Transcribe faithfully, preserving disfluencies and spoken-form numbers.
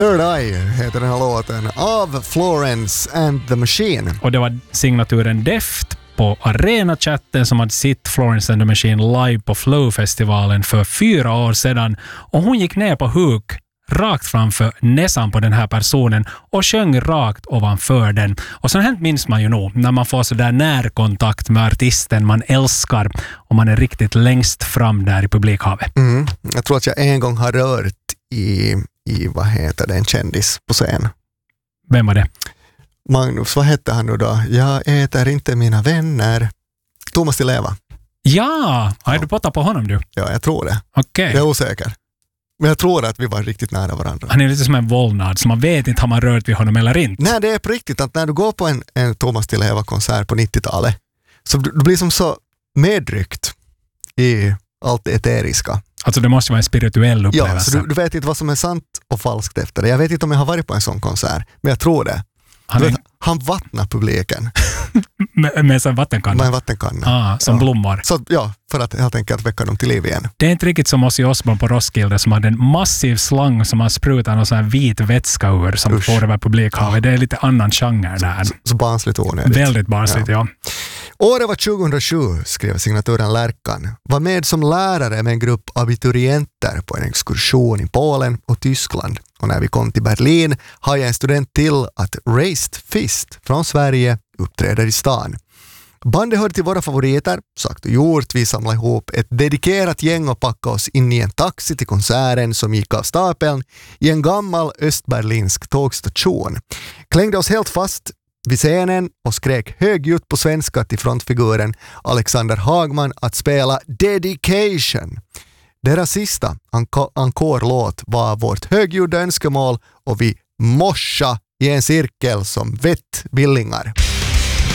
Third Eye heter den här låten av Florence and the Machine. Och det var signaturen Deft på Arena-chatten som hade sitt Florence and the Machine live på Flow-festivalen för fyra år sedan. Och hon gick ner på huk rakt framför näsan på den här personen och sjöng rakt ovanför den. Och sånt här minns man ju nog när man får så där närkontakt med artisten man älskar och man är riktigt längst fram där i publikhavet. Mm. Jag tror att jag en gång har rört i, i vad heter det, en kändis på scen. Vem var det? Magnus, vad hette han nu då? Jag äter inte mina vänner. Thomas Di Leva. Ja, har du pottat på honom du? Ja, jag tror det. Okej. Jag är osäker. Men jag tror att vi var riktigt nära varandra. Han är lite som en vålnad, så man vet inte om man rört vid honom eller inte. Nej, det är på riktigt att när du går på en, en Thomas Di Leva-konsert på nittiotalet så du, du blir som så medryckt i allt det eteriska. Alltså det måste vara en spirituell upplevelse. Ja, så du, du vet inte vad som är sant och falskt efter det. Jag vet inte om jag har varit på en sån konsert, men jag tror det. Han, vet, han vattnar publiken. med, med en vattenkanna? Med en vattenkanna. Ah, som ja. blommor. Så, ja, för att helt enkelt väcka dem till liv igen. Det är inte riktigt som Ozzy Osbourne på Roskilde som hade en massiv slang som man sprutar någon sån här vit vätska ur som Usch. får över publikhavet. Det är lite annan genre där. Så, så barnsligt onödigt. Väldigt barnsligt, ja. ja. Året var tjugohundrasju, skrev signaturen Lärkan. Var med som lärare med en grupp abiturienter på en exkursion i Polen och Tyskland. Och när vi kom till Berlin har jag en student till att Raised Fist från Sverige uppträder i stan. Bandet hörde till våra favoriter, sagt och gjort. Vi samlade ihop ett dedikerat gäng och packade oss in i en taxi till konserten som gick av stapeln i en gammal östberlinsk tågstation. Klängde oss helt fast vid scenen och skrek högljutt på svenska till frontfiguren Alexander Hagman att spela Dedication. Deras sista enkorlåt var vårt högljudda önskemål och vi moscha i en cirkel som vettvillingar.